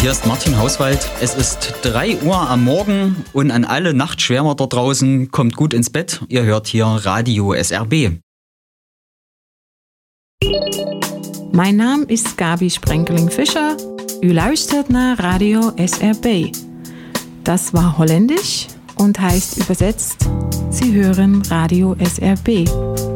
Hier ist Martin Hauswald. Es ist 3 Uhr am Morgen und an alle Nachtschwärmer da draußen, kommt gut ins Bett. Ihr hört hier Radio SRB. Mein Name ist Gabi Sprenkeling-Fischer. U luistert naar Radio SRB. Das war holländisch und heißt übersetzt, Sie hören Radio SRB.